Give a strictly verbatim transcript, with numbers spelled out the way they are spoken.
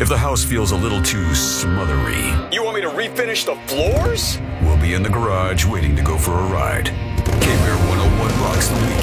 If the house feels a little too smothery, You want me to refinish the floors? we'll be in the garage waiting to go for a ride. K-Bear one oh one Rocks the Weekend.